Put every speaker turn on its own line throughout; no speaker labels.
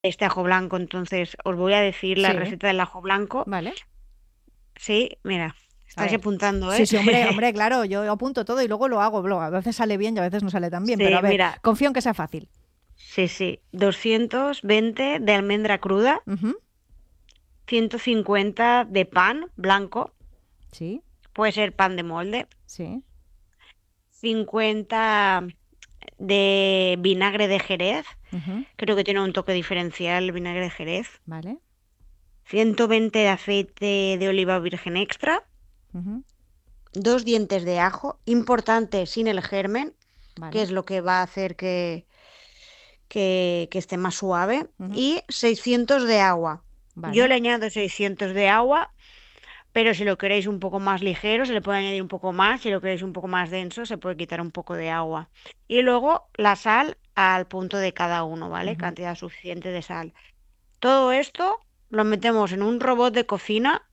este ajo blanco, entonces os voy a decir la
Sí,
receta del ajo blanco.
vale.
Sí, mira,
A
estáis
ver.
apuntando,
Sí,
¿eh?
sí, hombre, hombre, claro, yo apunto todo y luego lo hago. A veces sale bien y a veces no sale tan bien, pero a
Sí,
ver,
mira,
confío en que sea fácil.
sí, sí. 220 de almendra cruda,
Ujú,
150 de pan blanco,
sí,
puede ser pan de molde,
sí,
50 de vinagre de Jerez,
ujú,
creo que tiene un toque diferencial el vinagre de Jerez,
vale,
120 de aceite de oliva virgen extra,
ujú,
2 dientes de ajo, importante sin el germen, que
vale,
es lo que va a hacer que esté más suave,
ujú,
y 600 de agua. Yo
vale,
le añado 600 de agua, pero si lo queréis un poco más ligero, se le puede añadir un poco más. Si lo queréis un poco más denso, se puede quitar un poco de agua. Y luego la sal al punto de cada uno, ¿vale?
ujú,
Cantidad suficiente de sal. Todo esto lo metemos en un robot de cocina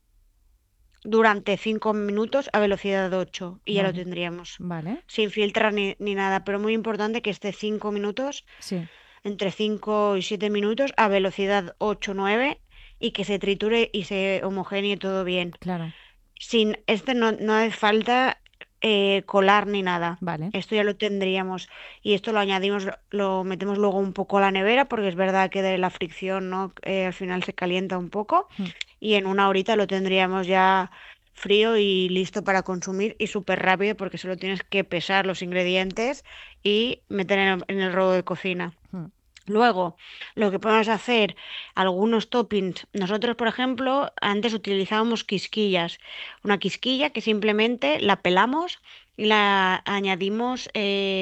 durante 5 minutos a velocidad 8 y ya lo
vale,
tendríamos.
vale,
Sin filtrar ni nada, pero muy importante que esté 5 minutos,
sí,
entre 5 y 7 minutos a velocidad 8 9 y que se triture y se homogenee todo bien.
claro,
Sin este no hace falta colar ni nada.
vale,
Esto ya lo tendríamos. Y esto lo añadimos, lo metemos luego un poco a la nevera, porque es verdad que de la fricción, ¿no? Al final se calienta un poco.
mm,
Y en una horita lo tendríamos ya frío y listo para consumir y súper rápido, porque solo tienes que pesar los ingredientes y meter en el robot de cocina.
mm,
Luego, lo que podemos hacer, algunos toppings. Nosotros, por ejemplo, antes utilizábamos quisquillas. Una quisquilla que simplemente la pelamos y la añadimos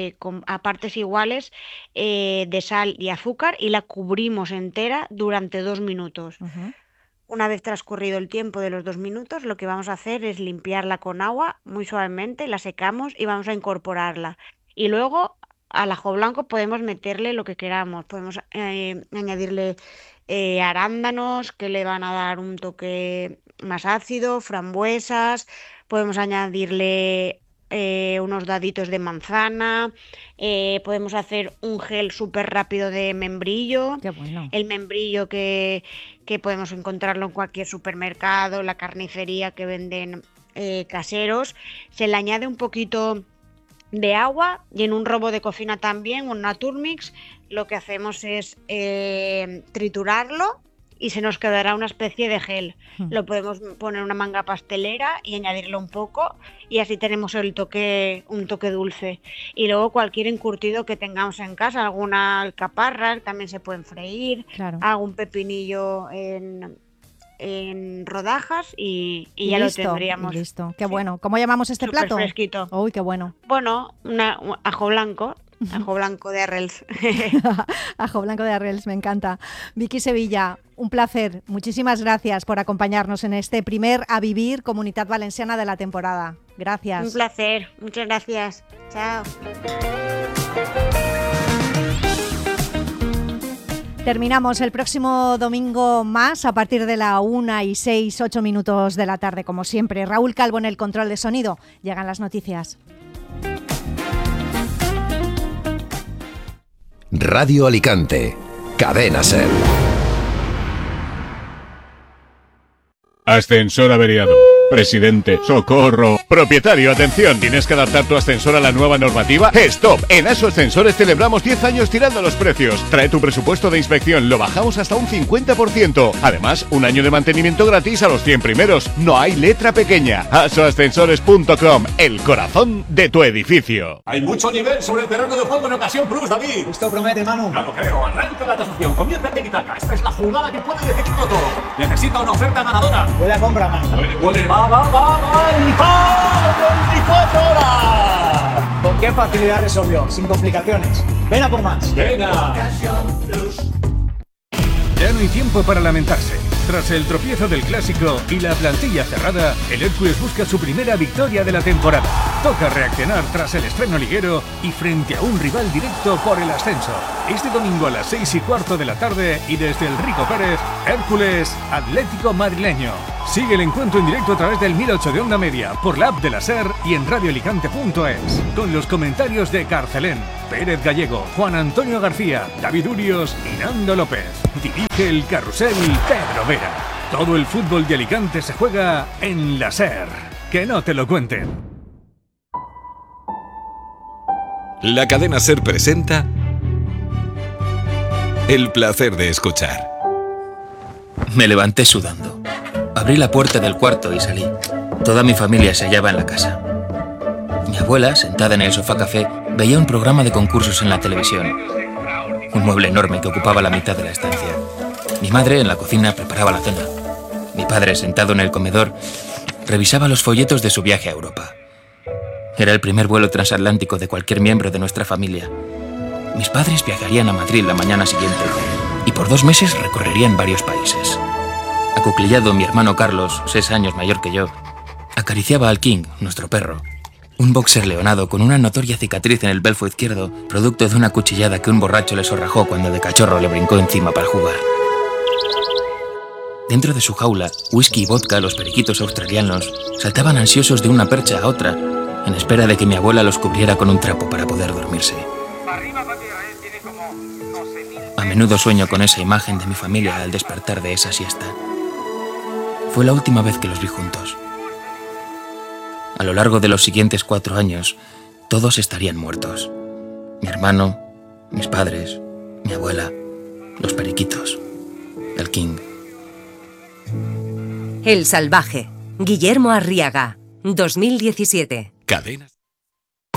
a partes iguales de sal y azúcar y la cubrimos entera durante 2 minutos.
ujú,
Una vez transcurrido el tiempo de los 2 minutos, lo que vamos a hacer es limpiarla con agua muy suavemente, la secamos y vamos a incorporarla. Y luego al ajo blanco podemos meterle lo que queramos. Podemos añadirle arándanos que le van a dar un toque más ácido, frambuesas. Podemos añadirle unos daditos de manzana. Podemos hacer un gel súper rápido de membrillo.
qué bueno,
El membrillo que podemos encontrarlo en cualquier supermercado, la carnicería que venden caseros. Se le añade un poquito de agua y en un robo de cocina también, una Turmix, lo que hacemos es triturarlo y se nos quedará una especie de gel.
mm,
Lo podemos poner en una manga pastelera y añadirle un poco y así tenemos un toque dulce. Y luego cualquier encurtido que tengamos en casa, alguna alcaparra también se pueden freír,
claro.
algún pepinillo en rodajas y
Y
ya lo
listo, y
tendríamos.
listo. Qué
Sí,
bueno. ¿Cómo llamamos este
súper
plato?
fresquito.
Uy, qué bueno.
Bueno, un ajo blanco de Arrels.
Ajo blanco de Arrels, me encanta. Vicky Sevilla, un placer. Muchísimas gracias por acompañarnos en este primer A Vivir Comunidad Valenciana de la temporada.
Un
Gracias.
placer, muchas gracias. Chao.
Terminamos el próximo domingo más a partir de la 1:06, 8 minutos de la tarde, como siempre. Raúl Calvo en el control de sonido. Llegan las noticias.
Radio Alicante, Cadena Ser.
Ascensor averiado. Presidente, socorro. Propietario, atención. ¿Tienes que adaptar tu ascensor a la nueva normativa? ¡Stop! En ASO Ascensores celebramos 10 años tirando los precios. Trae tu presupuesto de inspección, lo bajamos hasta un 50%. Además, un año de mantenimiento gratis a los 100 primeros. No hay letra pequeña. asoascensores.com, el corazón de tu edificio.
Hay mucho nivel sobre el terreno de juego en Ocasión Plus, David.
Esto promete, Manu.
Ya lo creo. Arranca la tasación. Comienza el tiki-taka. Esta es la jugada que puede decidirlo todo. Necesita una oferta ganadora.
Huele a compra, Manu.
Huele, va. ¡El pago! 24 horas!
¿Con qué facilidad resolvió? Sin complicaciones. Ven a por más.
Venga.
Ya no hay tiempo para lamentarse. Tras el tropiezo del Clásico y la plantilla cerrada, el Hércules busca su primera victoria de la temporada. Toca reaccionar tras el estreno liguero y frente a un rival directo por el ascenso. Este domingo a las 6:15 de la tarde y desde el Rico Pérez, Hércules Atlético Madrileño. Sigue el encuentro en directo a través del 1008 de Onda Media, por la app de la SER y en radioalicante.es, con los comentarios de Carcelén. Pérez Gallego, Juan Antonio García, David Urios y Nando López. Dirige el carrusel Pedro Vera. Todo el fútbol de Alicante se juega en la SER. Que no te lo cuenten.
La cadena SER presenta El placer de escuchar.
Me levanté sudando. Abrí la puerta del cuarto y salí. Toda mi familia se hallaba en la casa. Mi abuela, sentada en el sofá café, veía un programa de concursos en la televisión. Un mueble enorme que ocupaba la mitad de la estancia. Mi madre, en la cocina, preparaba la cena. Mi padre, sentado en el comedor, revisaba los folletos de su viaje a Europa. Era el primer vuelo transatlántico de cualquier miembro de nuestra familia. Mis padres viajarían a Madrid la mañana siguiente y por 2 meses recorrerían varios países. Acuclillado, mi hermano Carlos, 6 años mayor que yo, acariciaba al King, nuestro perro. Un boxer leonado con una notoria cicatriz en el belfo izquierdo, producto de una cuchillada que un borracho le sorrajó cuando de cachorro le brincó encima para jugar. Dentro de su jaula, whisky y vodka, los periquitos australianos, saltaban ansiosos de una percha a otra, en espera de que mi abuela los cubriera con un trapo para poder dormirse. A menudo sueño con esa imagen de mi familia al despertar de esa siesta. Fue la última vez que los vi juntos. A lo largo de los siguientes 4 años, todos estarían muertos. Mi hermano, mis padres, mi abuela, los periquitos, el King.
El salvaje. Guillermo Arriaga, 2017.
Cadenas.